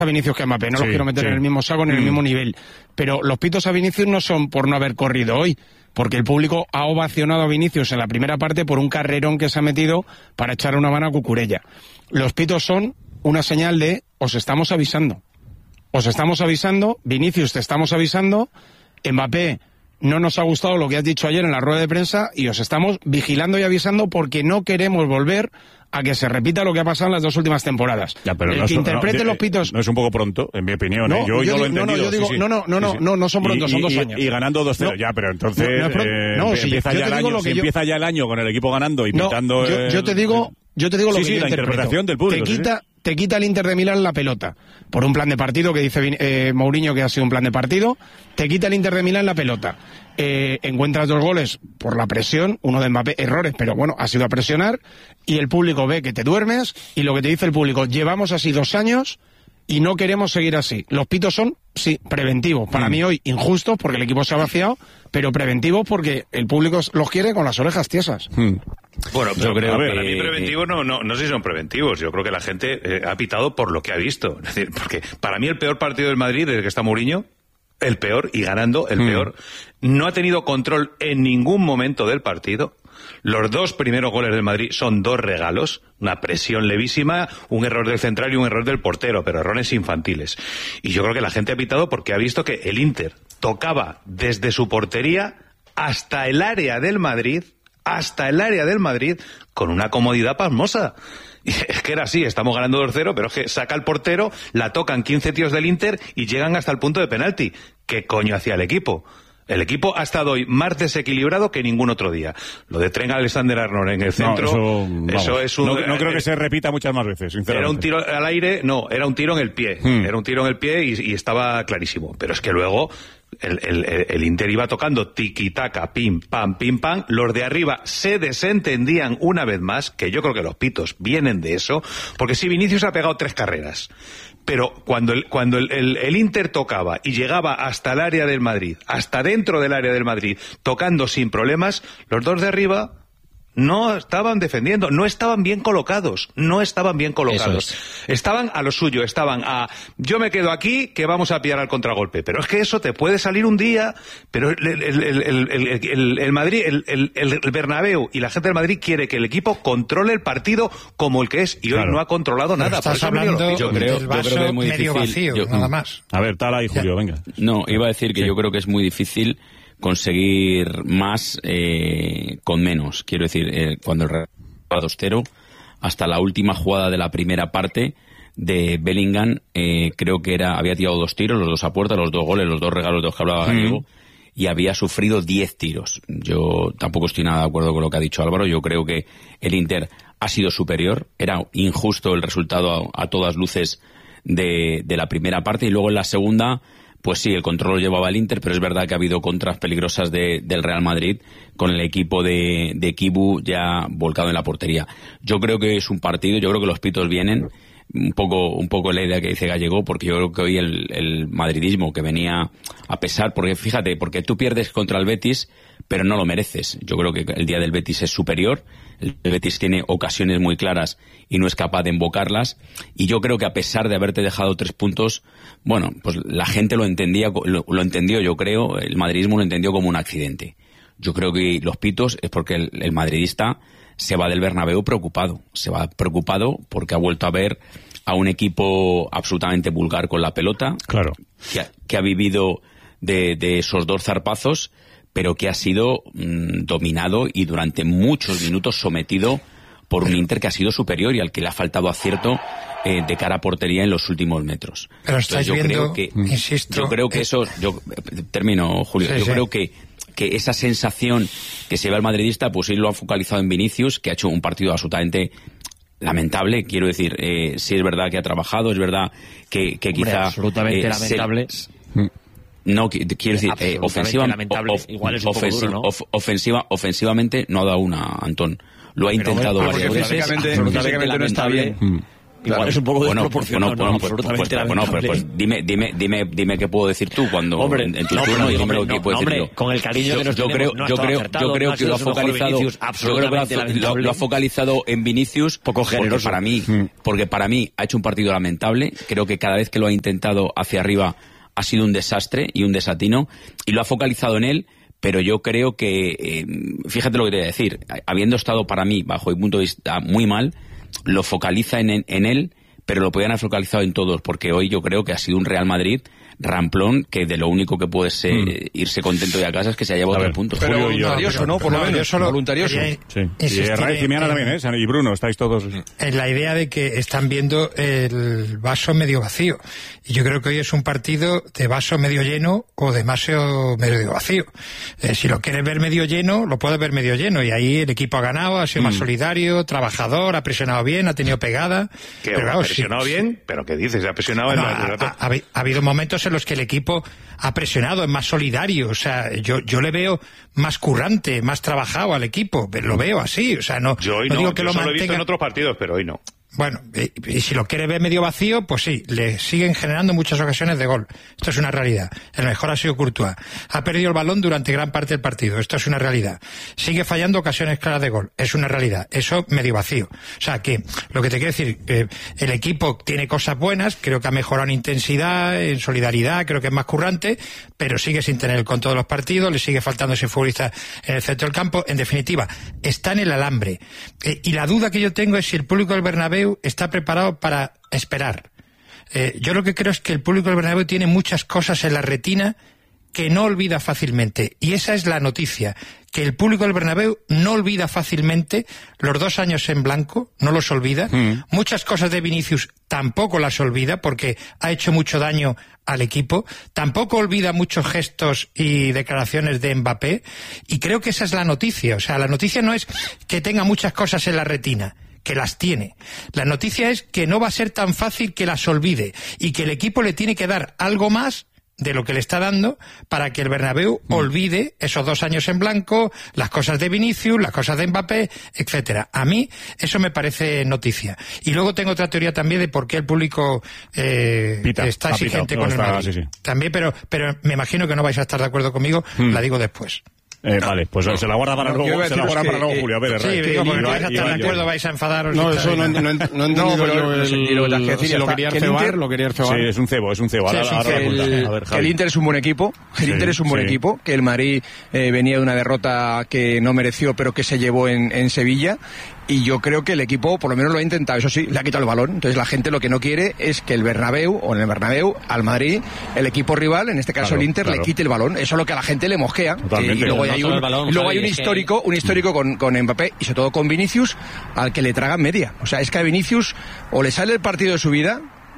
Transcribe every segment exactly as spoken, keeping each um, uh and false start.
a Vinicius que a Mbappé, no sí, los quiero meter sí. en el mismo saco ni en el Mm. mismo nivel, pero los pitos a Vinicius no son por no haber corrido hoy, porque el público ha ovacionado a Vinicius en la primera parte por un carrerón que se ha metido para echar una mano a Cucurella. Los pitos son una señal de os estamos avisando, os estamos avisando, Vinicius te estamos avisando, Mbappé no nos ha gustado lo que has dicho ayer en la rueda de prensa y os estamos vigilando y avisando porque no queremos volver a que se repita lo que ha pasado en las dos últimas temporadas. Ya, pero el no que es, interprete no, los pitos... No es un poco pronto, en mi opinión. No, ¿eh? Yo, yo, yo lo he digo, entendido. no, no, yo digo, sí, sí. no, no, no, Sí, sí. no, no son pronto, y, son dos y, años. Y ganando dos cero, no, ya, pero entonces no, no es pronto, eh, no, si empieza, yo ya te el digo año, lo que si yo... empieza ya el año con el equipo ganando y No, pintando... yo, yo te digo, yo te digo lo sí, que sí, yo la interpreto. interpretación del público. Te quita, sí, sí. te quita el Inter de Milán la pelota por un plan de partido que dice eh, Mourinho que ha sido un plan de partido. Te quita el Inter de Milán la pelota. Eh, encuentras dos goles por la presión, uno de Mbappé, errores, pero bueno, ha sido a presionar, y el público ve que te duermes, y lo que te dice el público, llevamos así dos años y no queremos seguir así. Los pitos son, sí, preventivos. Para mm. mí hoy injustos porque el equipo se ha vaciado, pero preventivos porque el público los quiere con las orejas tiesas. Mm. Bueno, yo creo que... Para mí preventivos no, no, no sé si son preventivos. Yo creo que la gente eh, ha pitado por lo que ha visto. Es decir, porque para mí el peor partido del Madrid desde que está Mourinho, el peor, y ganando, el mm. peor, no ha tenido control en ningún momento del partido. Los dos primeros goles del Madrid son dos regalos, una presión levísima, un error del central y un error del portero, pero errores infantiles. Y yo creo que la gente ha pitado porque ha visto que el Inter tocaba desde su portería hasta el área del Madrid, hasta el área del Madrid, con una comodidad pasmosa. Y es que era así, estamos ganando dos cero, pero es que saca el portero, la tocan quince tíos del Inter y llegan hasta el punto de penalti. ¿Qué coño hacía el equipo? El equipo ha estado hoy más desequilibrado que ningún otro día. Lo de Trent Alexander-Arnold en el centro, no, eso, eso es un... No, no creo que se repita muchas más veces, sinceramente. Era un tiro al aire, no, era un tiro en el pie. Hmm. Era un tiro en el pie y, y estaba clarísimo. Pero es que luego el, el, el Inter iba tocando tiki-taka, pim, pam, pim, pam. Los de arriba se desentendían una vez más, que yo creo que los pitos vienen de eso, porque si Vinicius ha pegado tres carreras, pero cuando el, cuando el, el, el Inter tocaba y llegaba hasta el área del Madrid, hasta dentro del área del Madrid, tocando sin problemas, los dos de arriba no estaban defendiendo, no estaban bien colocados, no estaban bien colocados. Es. Estaban a lo suyo, estaban a yo me quedo aquí que vamos a pillar al contragolpe. Pero es que eso te puede salir un día, pero el, el, el, el, el, el, el Madrid, el, el, el Bernabéu y la gente del Madrid quiere que el equipo controle el partido como el que es, y hoy claro. no ha controlado nada. Estás por eso hablando yo creo, del vaso yo creo que es muy medio difícil. vacío, yo, nada más. A ver, Tala y Julio, venga. No, iba a decir que sí. Yo creo que es muy difícil conseguir más eh, con menos. Quiero decir, eh, cuando el dos cero, hasta la última jugada de la primera parte de Bellingham, eh, creo que era había tirado dos tiros, los dos a puerta, los dos goles, los dos regalos de los que hablaba Gallego, mm. y había sufrido diez tiros. Yo tampoco estoy nada de acuerdo con lo que ha dicho Álvaro. Yo creo que el Inter ha sido superior. Era injusto el resultado a, a todas luces de, de la primera parte, y luego en la segunda... Pues sí, el control lo llevaba el Inter, pero es verdad que ha habido contras peligrosas de, del Real Madrid con el equipo de, de Kibu ya volcado en la portería. Yo creo que es un partido, yo creo que los pitos vienen, un poco un poco la idea que dice Gallego, porque yo creo que hoy el, el madridismo que venía a pesar, porque fíjate, porque tú pierdes contra el Betis, pero no lo mereces. Yo creo que el día del Betis es superior, el Betis tiene ocasiones muy claras y no es capaz de invocarlas, y yo creo que a pesar de haberte dejado tres puntos, bueno, pues la gente lo entendía, lo, lo entendió, yo creo, el madridismo lo entendió como un accidente. Yo creo que los pitos es porque el, el madridista se va del Bernabéu preocupado, se va preocupado porque ha vuelto a ver a un equipo absolutamente vulgar con la pelota, claro, que ha, que ha vivido de, de esos dos zarpazos, pero que ha sido mmm, dominado y durante muchos minutos sometido por un Inter que ha sido superior y al que le ha faltado acierto eh, de cara a portería en los últimos metros. Pero estáis Entonces, yo viendo, creo que, insisto... Yo creo que eh, eso... Yo, termino, Julio. Sí, yo sí. creo que, que esa sensación que se ve al madridista, pues él lo ha focalizado en Vinicius, que ha hecho un partido absolutamente... lamentable, quiero decir, eh, sí es verdad que ha trabajado, es verdad que, que Hombre, quizá... absolutamente eh, lamentable... Se, no, quiero decir, eh, ofensiva, lamentable. Of, Igual es un poco ofensiva, duro, ¿no? of, ofensiva, ofensivamente no ha dado una, Antón. Lo ha pero intentado bueno, varias veces. Físicamente, físicamente no está bien. Igual Claro. es un poco bueno, desproporcionado. bueno, ¿no? pues, Absolutamente pues, bueno, pues, pues dime, dime, dime, dime qué puedo decir tú cuando Hombre, en, en tu no, turno pero, y dime hombre, lo que no, puedes hombre, decir tú. con el cariño yo, que nos yo tenemos, creo, no ha yo estado creo, acertado, yo creo no ha que lo ha sido su mejor focalizado, Vinicius, yo creo que lo ha, absolutamente lo, lamentable. lo ha focalizado en Vinicius, Poco porque generoso. para mí, Mm. porque para mí ha hecho un partido lamentable. Creo que cada vez que lo ha intentado hacia arriba ha sido un desastre y un desatino, y lo ha focalizado en él. Pero yo creo que, eh, fíjate lo que te voy a decir, habiendo estado para mí, bajo mi punto de vista, muy mal, lo focaliza en, en él, pero lo podían haber focalizado en todos, porque hoy yo creo que ha sido un Real Madrid ramplón, que de lo único que puede ser, Mm. irse contento de a casa es que se haya llevado tres puntos. Pero Julio y yo. voluntarioso, ¿no? Por lo No, menos, yo solo voluntarioso. quería Sí. Y insistir Raez y en- Miana en- también, ¿eh? Y Bruno, estáis todos... en la idea de que están viendo el vaso medio vacío. Y yo creo que hoy es un partido de vaso medio lleno o de vaso medio vacío. Eh, si lo quieres ver medio lleno, lo puedes ver medio lleno. Y ahí el equipo ha ganado, ha sido más solidario, trabajador, ha presionado bien, ha tenido pegada. Que Pero ha claro, presionado sí, bien, pero ¿qué dices? Ha presionado no, en ha, el rato. ha- ha habi- ha habido momentos en los que el equipo ha presionado, es más solidario, o sea, yo yo le veo más currante, más trabajado al equipo, lo veo así, o sea, no, Yo hoy no no, digo que yo lo solo he visto mantenga. en otros partidos, pero hoy no. Bueno, y, y si lo quiere ver medio vacío, pues sí, le siguen generando muchas ocasiones de gol. Esto es una realidad. El mejor ha sido Courtois. Ha perdido el balón durante gran parte del partido. Esto es una realidad. Sigue fallando ocasiones claras de gol. Es una realidad. Eso medio vacío. O sea que, lo que te quiero decir, eh, el equipo tiene cosas buenas, creo que ha mejorado en intensidad, en solidaridad, creo que es más currante, pero sigue sin tener el control de los partidos, le sigue faltando ese futbolista en el centro del campo. En definitiva, está en el alambre. Eh, y la duda que yo tengo es si el público del Bernabéu está preparado para esperar. Eh, yo lo que creo es que el público del Bernabéu tiene muchas cosas en la retina que no olvida fácilmente. Y esa es la noticia, que el público del Bernabéu no olvida fácilmente los dos años en blanco, no los olvida. Mm. Muchas cosas de Vinicius tampoco las olvida porque ha hecho mucho daño al equipo. Tampoco olvida muchos gestos y declaraciones de Mbappé. Y creo que esa es la noticia. O sea, la noticia no es que tenga muchas cosas en la retina, que las tiene. La noticia es que no va a ser tan fácil que las olvide y que el equipo le tiene que dar algo más de lo que le está dando para que el Bernabéu mm. olvide esos dos años en blanco, las cosas de Vinicius, las cosas de Mbappé, etcétera. A mí eso me parece noticia. Y luego tengo otra teoría también de por qué el público eh, Pita, está exigente no, con está, el Madrid. sí, sí. También, pero, pero me imagino que no vais a estar de acuerdo conmigo, mm. la digo después. Eh, vale, pues se la guarda para No, luego, se la guarda para luego, eh, Julio. A ver, sí, Raez. digo, porque no vais a Iván, estar de Iván, acuerdo, Iván. vais a enfadaros. No, y eso tal. no, no, no he entendido No, pero yo no el, sé, y lo de la el- Algeciras si lo está- quería que el cebar, Inter- lo quería cebar. Sí, es un cebo, es un cebo. Ahora, Sí, sí, ahora que lo el, cuenta. A ver, que Javi. el Inter es un buen equipo, el Sí, Inter es un buen sí. equipo, que el Madrid eh, venía de una derrota que no mereció, pero que se llevó en, en Sevilla, y yo creo que el equipo por lo menos lo ha intentado, eso sí, le ha quitado el balón. Entonces la gente lo que no quiere es que el Bernabéu, o en el Bernabéu, al Madrid, el equipo rival, en este caso Claro, el Inter, claro. le quite el balón. Eso es lo que a la gente le mosquea. Totalmente. Y luego No hay solo un, el balón, y luego Javi, hay un es que- histórico, un histórico con, con Mbappé, y sobre todo con Vinicius, al que le tragan media. O sea, es que a Vinicius o le sale el partido de su vida,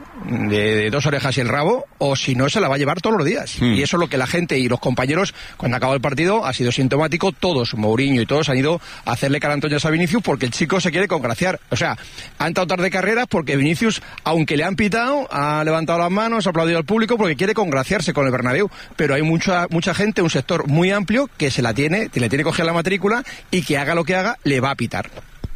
de, de dos orejas y el rabo, o si no se la va a llevar todos los días. Hmm. Y eso es lo que la gente y los compañeros, cuando acabó el partido, ha sido sintomático. Todos, Mourinho y todos, han ido a hacerle carantoñas a Vinicius porque el chico se quiere congraciar. O sea, ha entrado tarde de carreras porque Vinicius, aunque le han pitado, ha levantado las manos, ha aplaudido al público porque quiere congraciarse con el Bernabéu. Pero hay mucha mucha gente, un sector muy amplio, que se la tiene, que le tiene cogida la matrícula y que haga lo que haga, le va a pitar.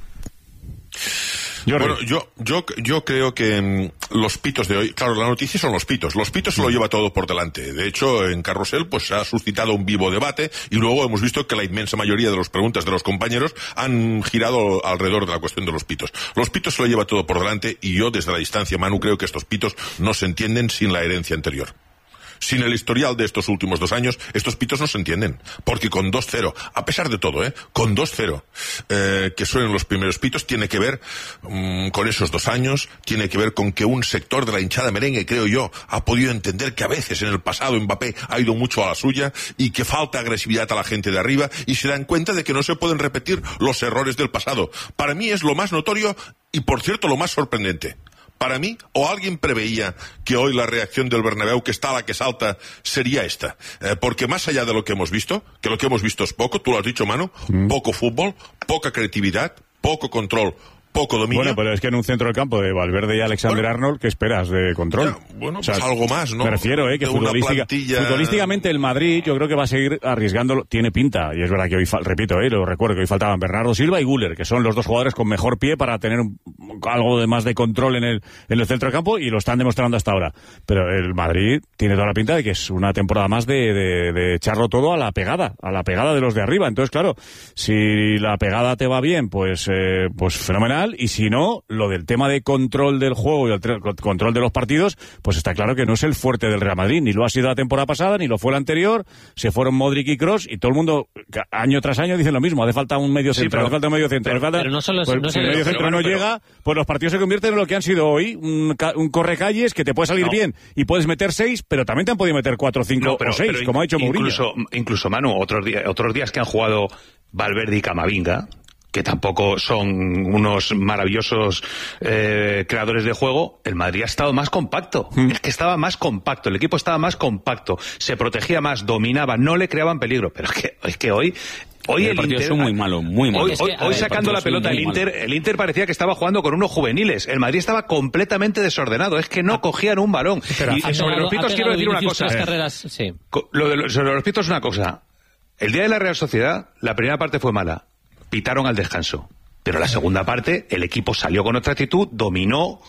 Jordi. Bueno, yo, yo, yo creo que mm, los pitos de hoy, claro, la noticia son los pitos. Los pitos se lo lleva todo por delante. De hecho, en Carrusel, pues ha suscitado un vivo debate y luego hemos visto que la inmensa mayoría de las preguntas de los compañeros han girado alrededor de la cuestión de los pitos. Los pitos se lo lleva todo por delante y yo, desde la distancia, Manu, creo que estos pitos no se entienden sin la herencia anterior. Sin el historial de estos últimos dos años, estos pitos no se entienden. Porque con dos cero, a pesar de todo, ¿eh? Con dos cero, eh, que suenen los primeros pitos, tiene que ver mmm, con esos dos años, tiene que ver con que un sector de la hinchada merengue, creo yo, ha podido entender que a veces en el pasado Mbappé ha ido mucho a la suya y que falta agresividad a la gente de arriba y se dan cuenta de que no se pueden repetir los errores del pasado. Para mí es lo más notorio y, por cierto, lo más sorprendente. Para mí, o alguien preveía que hoy la reacción del Bernabéu, que está a la que salta, sería esta. Eh, porque más allá de lo que hemos visto, que lo que hemos visto es poco, tú lo has dicho, Manu, mm. poco fútbol, poca creatividad, poco control, poco dominio. Bueno, pero es que en un centro del campo de Valverde y Alexander bueno, Arnold, ¿qué esperas de control? Ya, bueno, o sea, pues algo más, ¿no? Me refiero, ¿eh? Que de una futbolística, plantilla... futbolísticamente el Madrid yo creo que va a seguir arriesgándolo. Tiene pinta, y es verdad que hoy, repito, ¿eh? Lo recuerdo, que hoy faltaban Bernardo Silva y Güler, que son los dos jugadores con mejor pie para tener un, algo de más de control en el, en el centro del campo y lo están demostrando hasta ahora. Pero el Madrid tiene toda la pinta de que es una temporada más de, de, de echarlo todo a la pegada, a la pegada de los de arriba. Entonces, claro, si la pegada te va bien, pues, eh, pues fenomenal, y si no, lo del tema de control del juego y el tre- control de los partidos, pues está claro que no es el fuerte del Real Madrid, ni lo ha sido la temporada pasada, ni lo fue la anterior. Se fueron Modric y Kroos y todo el mundo año tras año dicen lo mismo: hace falta un medio centro, sí, pero, hace falta un medio centro, pero, hace falta, pero no solo, pues, no si el medio centro pero, no pero, llega, pues los partidos se convierten en lo que han sido hoy, un, un correcalles que te puede salir no. bien y puedes meter seis, pero también te han podido meter cuatro, cinco no, pero, o seis, como ha hecho Mourinho. Incluso, incluso Manu, otros días, otros días que han jugado Valverde y Camavinga, que tampoco son unos maravillosos eh, creadores de juego, el Madrid ha estado más compacto. Mm. Es que estaba más compacto, el equipo estaba más compacto, se protegía más, dominaba, no le creaban peligro. Pero es que, es que hoy... Hoy el, el partido Inter, es muy malo, muy malo. Hoy, es que, hoy, ver, hoy sacando la pelota el Inter, malo. el Inter parecía que estaba jugando con unos juveniles. El Madrid estaba completamente desordenado. Es que no cogían un balón. Pero y sobre pegado, los pitos quiero decir una cosa. Carreras, sí. Lo de, sobre los pitos una cosa. El día de la Real Sociedad, la primera parte fue mala. Pitaron al descanso. Pero la segunda parte, el equipo salió con otra actitud, dominó,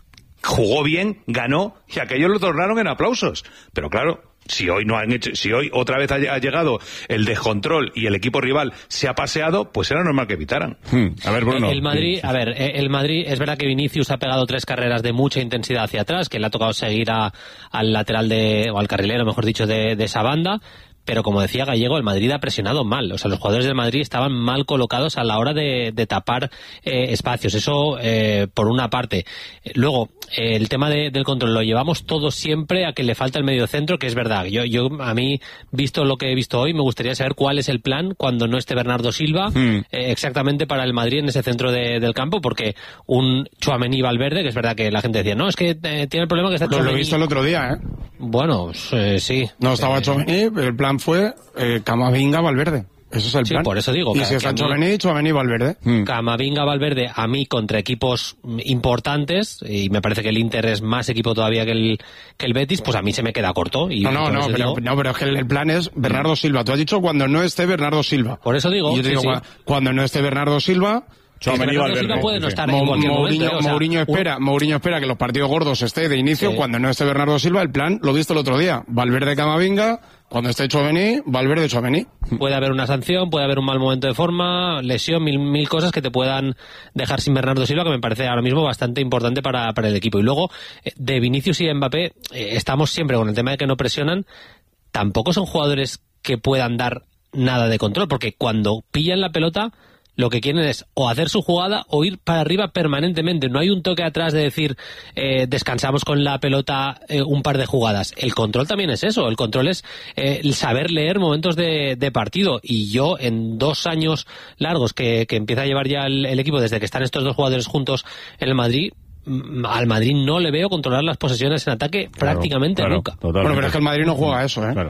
jugó bien, ganó, y aquellos lo tornaron en aplausos. Pero claro, si hoy no han hecho, si hoy otra vez ha llegado el descontrol y el equipo rival se ha paseado, pues era normal que pitaran. Hmm. A ver, Bruno. El Madrid, a ver, el Madrid, es verdad que Vinicius ha pegado tres carreras de mucha intensidad hacia atrás, que le ha tocado seguir a, al lateral de, o al carrilero, mejor dicho, de, de esa banda. Pero como decía Gallego, el Madrid ha presionado mal. O sea, los jugadores del Madrid estaban mal colocados a la hora de, de tapar eh, espacios. Eso eh, por una parte. Luego, eh, el tema de, del control lo llevamos todos siempre a que le falta el medio centro, que es verdad. Yo, yo a mí, visto lo que he visto hoy, me gustaría saber cuál es el plan cuando no esté Bernardo Silva hmm. eh, exactamente para el Madrid en ese centro de, del campo, porque un Tchouaméni Valverde, que es verdad que la gente decía, no, es que eh, tiene el problema que está Tchouaméni. Lo he visto el otro día, ¿eh? Bueno, eh, sí. No estaba eh, Tchouaméni, pero el plan fue eh, Camavinga, Valverde. Eso es el sí, plan. por eso digo. Y si está Tchouaméni, Tchouaméni, Valverde. Mm. Camavinga, Valverde, a mí contra equipos importantes, y me parece que el Inter es más equipo todavía que el que el Betis, pues a mí se me queda corto. Y no, no, no, pero, digo, no, pero es que el, el plan es Bernardo Silva. Tú has dicho cuando no esté Bernardo Silva. Por eso digo. Y yo te sí, digo, sí. cuando no esté Bernardo Silva... Bernardo Silva puede no estar en cualquier Mourinho, momento, o sea, Mourinho espera, un... Mourinho espera que los partidos gordos esté de inicio. Sí. Cuando no esté Bernardo Silva, el plan lo viste el otro día. Valverde, Camavinga, cuando esté Tchouaméni, Valverde, Tchouaméni. Puede haber una sanción, puede haber un mal momento de forma, lesión, mil, mil cosas que te puedan dejar sin Bernardo Silva, que me parece ahora mismo bastante importante para, para el equipo. Y luego, de Vinicius y Mbappé, eh, estamos siempre con el tema de que no presionan. Tampoco son jugadores que puedan dar nada de control, porque cuando pillan la pelota, lo que quieren es o hacer su jugada o ir para arriba permanentemente. No hay un toque atrás de decir eh, descansamos con la pelota eh, un par de jugadas. El control también es eso. El control es eh, el saber leer momentos de, de partido. Y yo, en dos años largos que, que empieza a llevar ya el, el equipo, desde que están estos dos jugadores juntos en el Madrid, al Madrid no le veo controlar las posesiones en ataque claro, prácticamente claro, nunca. Totalmente. Bueno, pero es que el Madrid no juega eso, ¿eh? Claro.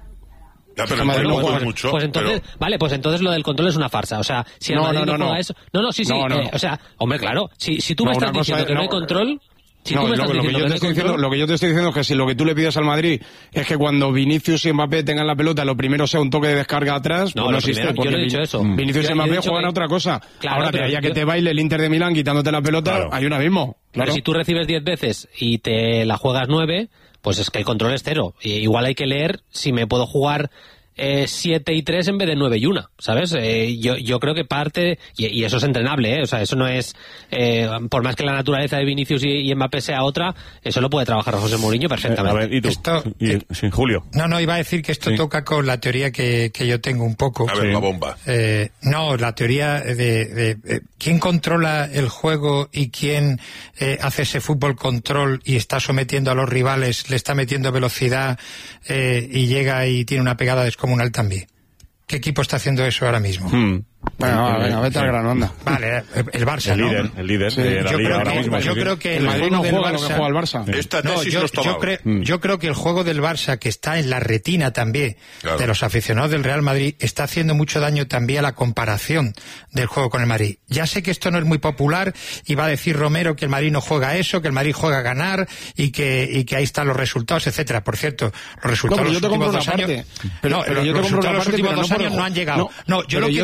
Ya, pero el Madrid no juega pues, mucho. Pues entonces, pero... vale, pues entonces lo del control es una farsa. O sea, si el no, Madrid no, no, no juega no. eso... No, no, sí, sí. No, no. Eh, o sea, hombre, claro, si, si tú no, me estás diciendo es, que no, no hay control... Si no, tú me lo, estás lo, que yo que te no estoy diciendo, lo que yo te estoy diciendo es que si lo que tú le pides al Madrid es que cuando Vinicius y Mbappé tengan la pelota, lo primero sea un toque de descarga atrás, no, pues no existe. Primero, yo no he dicho eso. Vinicius yo, y Mbappé juegan que... a otra cosa. Claro, ahora, de ahí a que yo... te baile el Inter de Milán quitándote la pelota, claro. Hay un abismo. Claro. Pero si tú recibes diez veces y te la juegas nueve, pues es que el control es cero. Y igual hay que leer si me puedo jugar... Eh, siete y tres en vez de nueve y una, ¿sabes? Eh, yo, yo creo que parte, y, y eso es entrenable, ¿eh? O sea, eso no es, eh, por más que la naturaleza de Vinicius y, y Mbappé sea otra, eso lo puede trabajar José Mourinho perfectamente. Eh, a ver, ¿y tú? Esto, y, eh, sí, Julio. No, no, iba a decir que esto sí. toca con la teoría que, que yo tengo un poco. A ver, sí. la bomba. Eh, no, la teoría de, de, de quién controla el juego y quién eh, hace ese fútbol control y está sometiendo a los rivales, le está metiendo velocidad eh, y llega y tiene una pegada descomunal también. ¿Qué equipo está haciendo eso ahora mismo? Hmm. Bueno, va, venga, vete al grano, anda. Vale, el Barça, el ¿no? líder, el líder sí. de la yo Liga creo ahora que, mismo. yo Sí. creo que el el Madrid juego no del juega Barça, lo que juega el Barça. Esta no, tesis yo, los yo, creo, mm. yo creo que el juego del Barça, que está en la retina también claro. de los aficionados del Real Madrid, está haciendo mucho daño también a la comparación del juego con el Madrid. Ya sé que esto no es muy popular y va a decir Romero que el Madrid no juega eso, que el Madrid juega a ganar y que, y que ahí están los resultados, etcétera. Por cierto, los resultados no, de los últimos dos años... Pero, no, pero los yo te resultados de los parte, últimos no dos años por... no han llegado. No, no yo lo que yo digo te... es que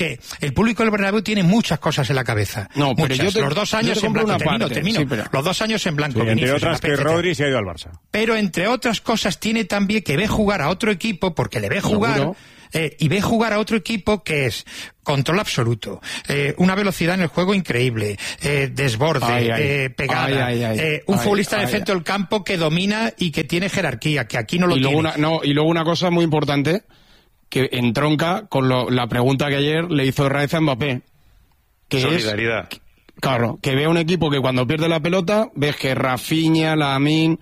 que el público del Bernabéu tiene muchas cosas en la cabeza. No, pero muchas. yo te, los dos años yo te en blanco, una termino, parte, termino. sí, pero... Los dos años en blanco. Sí, entre Vinicius, otras que Mbappé, Rodri se ha ido al Barça. Pero entre otras cosas tiene también que ve jugar a otro equipo, porque le ve jugar eh, y ve jugar a otro equipo que es control absoluto, eh, una velocidad en el juego increíble, eh, desborde, ay, ay. Eh, pegada, ay, ay, ay. Eh, un ay, futbolista ay, en el centro ay. del campo que domina y que tiene jerarquía, que aquí no lo y luego tiene. Una, no, y luego una cosa muy importante que entronca con lo, la pregunta que ayer le hizo Herrera a Mbappé. Que Solidaridad. Es, claro, que ve a un equipo que cuando pierde la pelota, ves que Rafinha, Lamine,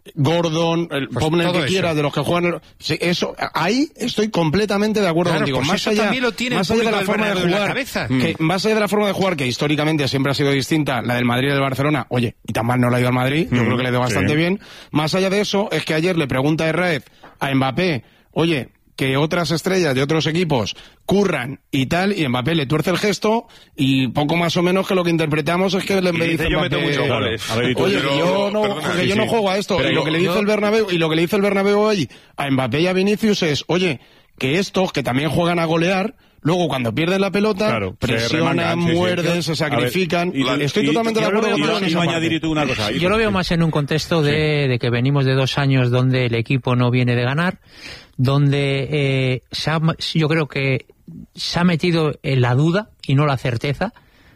Gordon, el Pues ponle el que todo quiera, eso. de los que juegan... Sí, eso, ahí estoy completamente de acuerdo Claro, contigo. pues más eso allá, también lo tiene más el allá de público la del forma de Bernabéu en la jugar, cabeza. que más allá de la forma de jugar, que históricamente siempre ha sido distinta, la del Madrid y del Barcelona, oye, y tan mal no le ha ido al Madrid, yo Mm, creo que le ha ido bastante sí. bien. Más allá de eso, es que ayer le pregunta a Herrera a Mbappé, oye, que otras estrellas de otros equipos curran y tal, y Mbappé le tuerce el gesto, y poco más o menos que lo que interpretamos es que le Y dice, dice yo Mbappé, meto muchos goles. A ver, y tú, oye, pero- que yo no, perdona, que sí, yo no sí. juego a esto, Pero y lo yo- que le dice yo- el Bernabéu, y lo que le dice el Bernabéu hoy a Mbappé y a Vinicius es, oye, que estos que también juegan a golear, luego cuando pierden la pelota, Claro, se presionan, remangan, sí, sí. muerden, se A ver, sacrifican, y- y estoy y- totalmente y- de yo lo acuerdo veo contigo más- en y esa no añadir parte. tú una cosa. Yo lo veo más en un contexto de, de que venimos de dos años donde el equipo no viene de ganar, donde eh, se ha- yo creo que se ha metido en la duda y no la certeza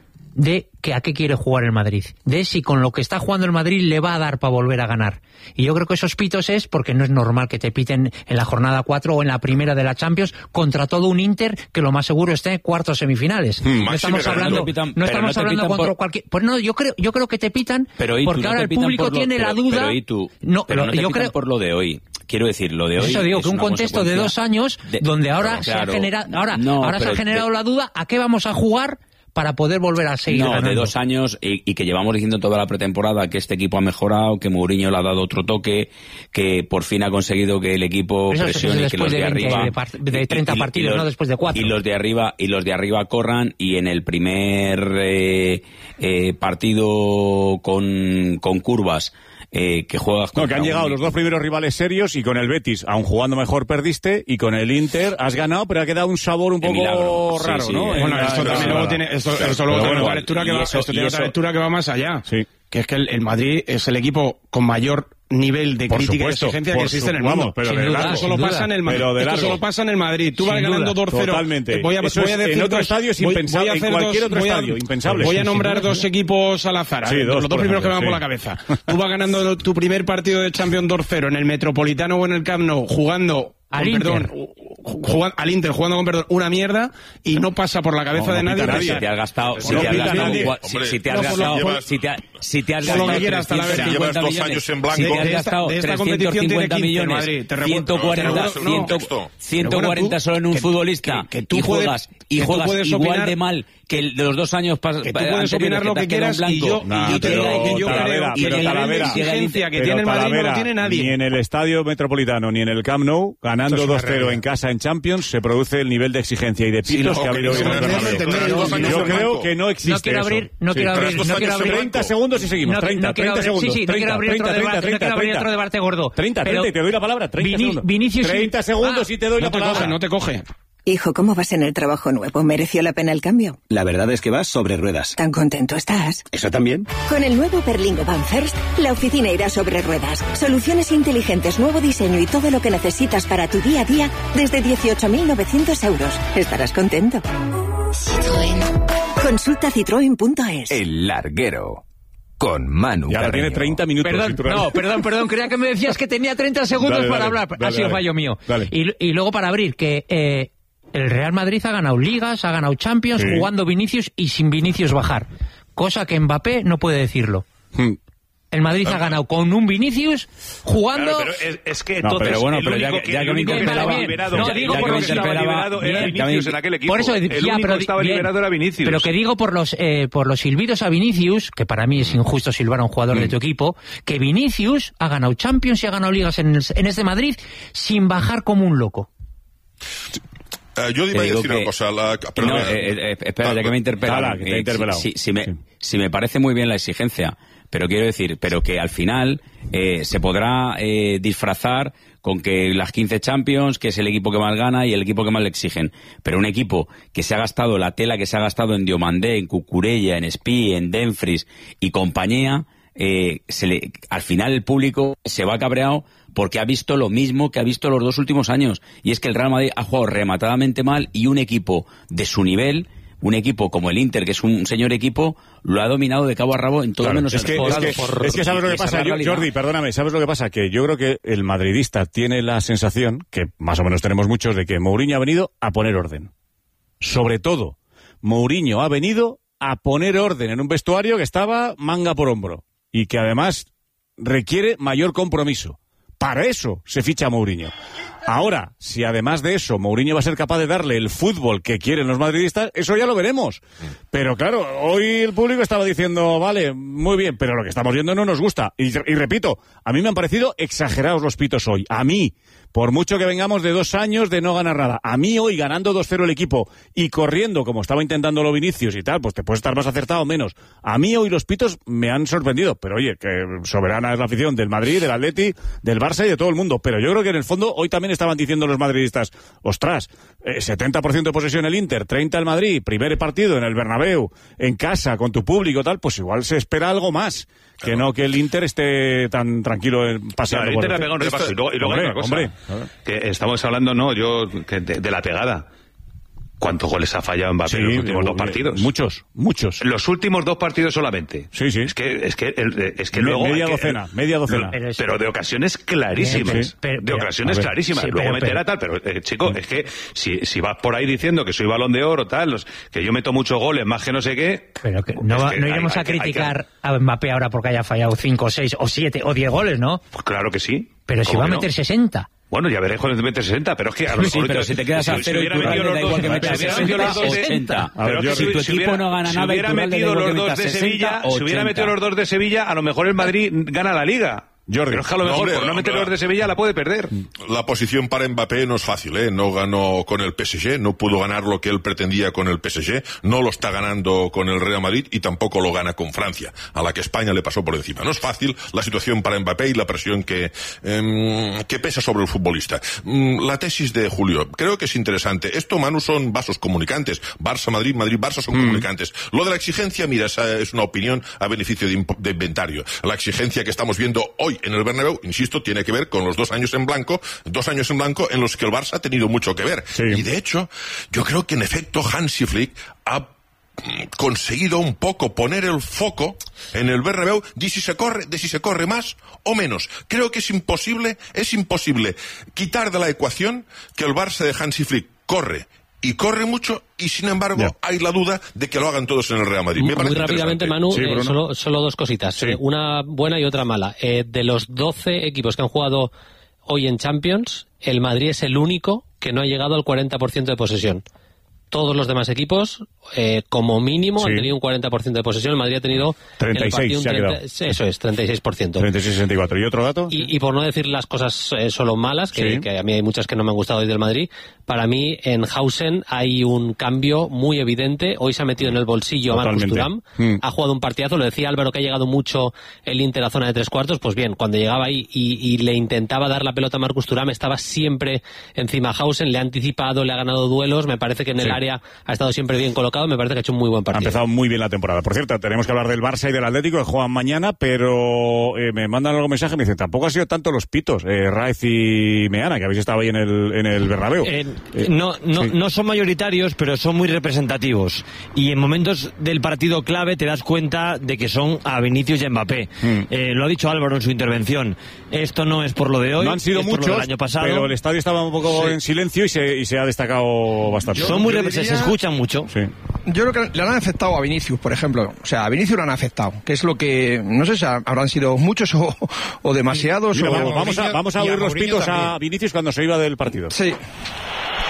de que a qué quiere jugar el Madrid, de si con lo que está jugando el Madrid le va a dar para volver a ganar. Y yo creo que esos pitos es porque no es normal que te piten en la jornada cuatro o en la primera de la Champions contra todo un Inter que lo más seguro esté en cuartos semifinales. Hmm, no estamos máxime hablando, no te pitan- no pero estamos no te hablando pitan contra por- cualquier... Pues no, yo creo, yo creo que te pitan Pero ¿y tú porque no ahora te el pitan público por lo- tiene la pero- duda... Pero ¿y tú? No, Pero no yo te creo... pitan por lo de hoy. Quiero decir, lo de hoy. Eso digo, es que un una contexto de consecuencia dos años de- donde ahora pero se ha claro, generado, ahora, no, ahora se ha pero generado de- la duda a qué vamos a jugar para poder volver a seguir No, ganando. de dos años y, y que llevamos diciendo toda la pretemporada que este equipo ha mejorado, que Mourinho le ha dado otro toque, que por fin ha conseguido que el equipo Eso es presione y que después los de, de veinte arriba de part- de treinta y- y- y partidos, los- no después de cuatro. y los de arriba y los de arriba corran y en el primer eh, eh, partido con, con curvas eh, que juegas No, que contra han llegado un- los dos primeros rivales serios y con el Betis, aun jugando mejor, perdiste, y con el Inter has ganado, pero ha quedado un sabor un Qué poco milagro. Sí, raro, sí, ¿no? eh. Bueno, En la- esto en la también luego temporada. tiene, esto, Claro, esto luego pero tiene bueno, otra lectura que y va, eso- esto y tiene eso- otra lectura que va más allá. Sí. Que es que el, el Madrid es el equipo con mayor nivel de Por crítica supuesto, y exigencia por que existe en el su- vamos, mundo. pero Sin de duda, largo. Esto solo sin pasa duda. en el Madrid. Pero de Esto largo. solo pasa en el Madrid. Tú vas Sin ganando duda. dos cero. Totalmente. Voy a, Eso voy a es- decir en otro dos- estadio es voy- impensable, voy a en hacer cualquier dos- otro voy a- estadio, impensable. Voy a Sí, nombrar sin duda. dos equipos al azar. Sí, ¿eh? dos, los dos por primeros que me van ejemplo, por la sí. cabeza. Tú vas ganando tu primer partido de Champions dos cero en el Metropolitano o en el Camp Nou, jugando... Al con Inter. perdón, jugando, al Inter jugando con perdón una mierda y no pasa por la cabeza No, de no nadie. pita Si nadie. te has gastado, No si te has pita gastado, nadie. cua- si- Hombre, si te has no, por lo- gastado, por- si te ha- si te has por lo gastado que quieras, hasta la verga. Si llevas dos millones, años en si blanco. te has De esta- gastado de esta trescientos competición tiene cincuenta quince, millones, Madrid. Te recuerdo- ciento cuarenta, no, no, cien, contexto. ciento Pero cuarenta bueno, tú- solo en un que- futbolista que- que tú y puedes- juegas, y que tú juegas puedes igual opinar- de mal que el de los dos años pas- Que tú puedes anteriores opinar lo te que has quedado quieras en y blanco. yo, Nah, y yo te pero digo que yo Talavera, creo y pero el nivel de Talavera. exigencia que Pero tiene el Madrid no lo Talavera, tiene nadie. Ni en el Estadio Metropolitano ni en el Camp Nou, ganando Esto es una dos cero realidad. en casa en Champions, se produce el nivel de exigencia y de Sí, pitos no, que ha que habido no hoy en el se me Bernabéu. entiende, entender, Dos años Yo en creo blanco. que no existe No quiero eso. abrir, no Sí. quiero abrir, Tras dos no quiero años en abrir. treinta segundos y seguimos. No, treinta, no quiero treinta abrir- segundos. sí, sí, no quiero abrir otro treinta, debate, treinta, no quiero abrir treinta. otro debate gordo. treinta, Pero treinta, y te doy la palabra. treinta Vini- segundos. Vinicius- treinta segundos Ah, y te doy No la te palabra. coge, no te coge. Hijo, ¿cómo vas en el trabajo nuevo? ¿Mereció la pena el cambio? La verdad es que vas sobre ruedas. ¿Tan contento estás? ¿Eso también? Con el nuevo Berlingo Van First, la oficina irá sobre ruedas. Soluciones inteligentes, nuevo diseño y todo lo que necesitas para tu día a día desde dieciocho mil novecientos euros. Estarás contento. Citroën. Consulta citroen punto es. El larguero. Con Manu Y ahora Carreño. tiene treinta minutos. Perdón, Citroën. no, perdón, perdón, creía que me decías que tenía treinta segundos Dale, para dale, hablar. dale, ha sido dale. fallo mío. Dale. Y, y luego para abrir, que eh, el Real Madrid ha ganado ligas, ha ganado Champions, Sí. jugando Vinicius y sin Vinicius bajar. Cosa que Mbappé no puede decirlo. Hmm. El Madrid ha ganado con un Vinicius jugando... Claro, pero es, es que No, entonces pero bueno, el pero ya único que- ya el que me único que interpelaba- estaba liberado, No, ya- digo ya por que los- estaba interpelaba- liberado era bien, Vinicius también- en aquel equipo. Por eso, el ya, único pero, que estaba bien, liberado era Vinicius. pero que digo por los eh, por los silbidos a Vinicius, que para mí es injusto silbar a un jugador de tu equipo, que Vinicius ha ganado Champions y ha ganado ligas en, el- en este Madrid sin bajar como un loco. Eh, yo iba Te a digo decir que- una cosa. La, No, perdona. eh, eh, espera, Ah, ya que me interpelan. Hala, que te ha eh, interpelado. Si, si- si me, si me parece muy bien la exigencia, pero quiero decir, pero que al final eh, se podrá eh, disfrazar con que las quince Champions, que es el equipo que más gana y el equipo que más le exigen. Pero un equipo que se ha gastado la tela que se ha gastado en Diomandé, en Cucurella, en Espí, en Dumfries y compañía, eh, se le, al final el público se va cabreado porque ha visto lo mismo que ha visto los dos últimos años. Y es que el Real Madrid ha jugado rematadamente mal y un equipo de su nivel, un equipo como el Inter, que es un señor equipo, lo ha dominado de cabo a rabo en todo claro, menos es que, el es que, por, es que sabes lo que pasa, Jordi, perdóname, ¿sabes lo que pasa? Que yo creo que el madridista tiene la sensación, que más o menos tenemos muchos, de que Mourinho ha venido a poner orden. Sobre todo, Mourinho ha venido a poner orden en un vestuario que estaba manga por hombro y que además requiere mayor compromiso. Para eso se ficha a Mourinho. Ahora, si además de eso Mourinho va a ser capaz de darle el fútbol que quieren los madridistas, eso ya lo veremos. Pero claro, hoy el público estaba diciendo, vale, muy bien, pero lo que estamos viendo no nos gusta. Y, y repito, a mí me han parecido exagerados los pitos hoy. A mí, por mucho que vengamos de dos años de no ganar nada, a mí hoy ganando dos cero el equipo y corriendo como estaba intentando los Vinicius y tal, pues te puedes estar más acertado o menos. A mí hoy los pitos me han sorprendido. Pero oye, que soberana es la afición del Madrid, del Atleti, del Barça y de todo el mundo. Pero yo creo que en el fondo hoy también estaban diciendo los madridistas, ostras, eh, setenta por ciento de posesión el Inter, treinta el Madrid, primer partido en el Bernabéu, en casa, con tu público, tal, pues igual se espera algo más, que no que el Inter esté tan tranquilo paseando. Claro, el Inter ha pegado un repaso. Y luego, y luego hombre, hay otra cosa, hombre. que estamos hablando, no, yo, que de, de la pegada. ¿Cuántos goles ha fallado Mbappé sí, en los últimos eh, dos partidos? Muchos, muchos. Los últimos dos partidos solamente. Sí, sí. Es que, es que, el, es que Me, luego... Media que, docena, media docena. Pero, pero de ocasiones clarísimas. Sí, pero, de ocasiones pero, clarísimas. Sí, luego pero, meterá pero, tal, pero, eh, chico, es que si, si vas por ahí diciendo que soy Balón de Oro, tal, los, que yo meto muchos goles, más que no sé qué... Pero que no, es que no iremos hay, a criticar que... a Mbappé ahora porque haya fallado cinco, seis, o siete, o diez goles, ¿no? Pues claro que sí. Pero si va a meter no? sesenta. Bueno, ya veré con el mete sesenta, pero es que a lo mejor... Sí, pero si te quedas a cero y Iturralde da igual que metas sesenta. Pero si tu equipo no gana nada, si hubiera metido los dos de Sevilla, si hubiera metido los dos de Sevilla, a lo mejor el Madrid gana la Liga. Jordi, pero es que a lo mejor no, hombre, por no meter los de Sevilla la puede perder. La posición para Mbappé no es fácil, ¿eh? No ganó con el P S G, no pudo ganar lo que él pretendía con el P S G, no lo está ganando con el Real Madrid y tampoco lo gana con Francia, a la que España le pasó por encima. No es fácil la situación para Mbappé y la presión que, eh, que pesa sobre el futbolista. La tesis de Julio, creo que es interesante. Esto, Manu, son vasos comunicantes. Barça-Madrid, Madrid-Barça son mm. comunicantes. Lo de la exigencia, mira, esa es una opinión a beneficio de, de inventario. La exigencia que estamos viendo hoy en el Bernabéu, insisto, tiene que ver con los dos años en blanco, dos años en blanco en los que el Barça ha tenido mucho que ver. Sí. Y de hecho, yo creo que en efecto Hansi Flick ha conseguido un poco poner el foco en el Bernabéu de si se corre, de si se corre más o menos. Creo que es imposible, es imposible quitar de la ecuación que el Barça de Hansi Flick corre y corre mucho, y sin embargo yeah. hay la duda de que lo hagan todos en el Real Madrid. Me Muy rápidamente, Manu, sí, eh, solo, solo dos cositas. Sí. Eh, una buena y otra mala. Eh, de los doce equipos que han jugado hoy en Champions, el Madrid es el único que no ha llegado al cuarenta por ciento de posesión. Todos los demás equipos, eh, como mínimo, sí. han tenido un cuarenta por ciento de posesión. El Madrid ha tenido... treinta y seis, un treinta, eso es, treinta y seis por ciento. treinta y seis sesenta y cuatro. ¿Y otro dato? Y, y por no decir las cosas eh, solo malas, que, sí. que a mí hay muchas que no me han gustado hoy del Madrid, para mí en Hausen hay un cambio muy evidente. Hoy se ha metido en el bolsillo a Marcus Thuram. Mm. Ha jugado un partidazo. Lo decía Álvaro que ha llegado mucho el Inter a la zona de tres cuartos. Pues bien, cuando llegaba ahí y, y le intentaba dar la pelota a Marcus Thuram, estaba siempre encima a Hausen. Le ha anticipado, le ha ganado duelos. Me parece que en el sí. área ha estado siempre bien colocado, me parece que ha hecho un muy buen partido. Ha empezado muy bien la temporada. Por cierto, tenemos que hablar del Barça y del Atlético, que juegan mañana, pero eh, me mandan algún mensaje y me dicen, tampoco ha sido tanto los pitos, eh, Raez y Meana, que habéis estado ahí en el, en el Bernabéu. Eh, eh, no, no, sí. no son mayoritarios, pero son muy representativos. Y en momentos del partido clave te das cuenta de que son a Vinicius y Mbappé. Mm. Eh, lo ha dicho Álvaro en su intervención. Esto no es por lo de hoy, no han sido es muchos, por lo del año pasado. Pero el estadio estaba un poco sí. en silencio y se, y se ha destacado bastante. Yo, son muy representativos, se escuchan mucho. Sí. Yo creo que le han afectado a Vinicius, por ejemplo. O sea, a Vinicius le han afectado, que es lo que, no sé si habrán sido muchos o, o demasiados. Mira, o... Vamos, vamos a, vamos a oír los pitos también a Vinicius cuando se iba del partido. Sí.